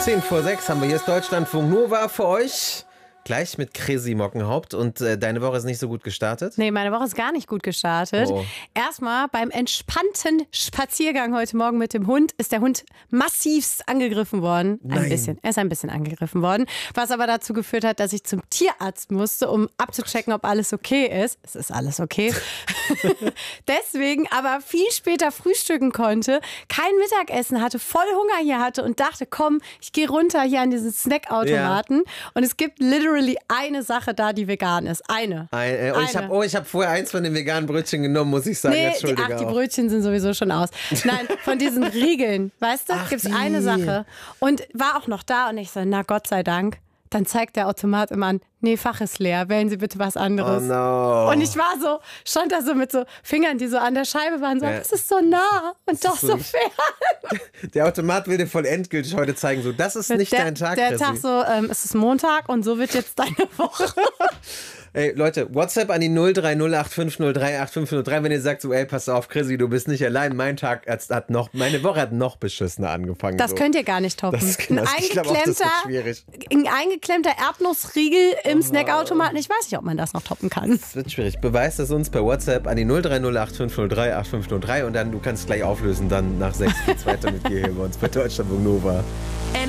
10 vor 6 haben wir. Hier ist Deutschlandfunk Nova für euch. Gleich mit Chrissy Mockenhaupt. Und deine Woche ist nicht so gut gestartet? Nee, meine Woche ist gar nicht gut gestartet. Oh. Erstmal beim entspannten Spaziergang heute Morgen mit dem Hund ist der Hund massivst angegriffen worden. Ein bisschen. Er ist ein bisschen angegriffen worden. Was aber dazu geführt hat, dass ich zum Tierarzt musste, um abzuchecken, ob alles okay ist. Es ist alles okay. Deswegen aber viel später frühstücken konnte, kein Mittagessen hatte, voll Hunger hier hatte und dachte, komm, ich gehe runter hier an diesen Snackautomaten. Ja. Und es gibt literally eine Sache da, die vegan ist. Eine. Ich hab vorher eins von den veganen Brötchen genommen, muss ich sagen. Entschuldige. Die Brötchen sind sowieso schon aus. Nein, von diesen Riegeln, weißt du, gibt es eine Sache. Und war auch noch da und ich so, na Gott sei Dank. Dann zeigt der Automat immer an, nee, Fach ist leer, wählen Sie bitte was anderes. Oh no. Und ich war so, stand da so mit so Fingern, die so an der Scheibe waren, so, das ist so nah und doch so fern. Der Automat will dir voll endgültig heute zeigen, so, das ist nicht dein Tag. Der Tag so, es ist Montag und so wird jetzt deine Woche. Ey, Leute, WhatsApp an die 030850385003, wenn ihr sagt so, ey, pass auf, Chrissy, du bist nicht allein, meine Woche hat noch beschissener angefangen. Das könnt ihr gar nicht toppen. Ich glaube auch, das wird schwierig. Ein eingeklemmter Erdnussriegel im Snackautomaten, ich weiß nicht, ob man das noch toppen kann. Das wird schwierig. Beweist es uns per WhatsApp an die 030850385003 und dann, du kannst gleich auflösen, dann nach 6 geht's weiter mit dir hier bei uns bei Deutschlandfunk Nova.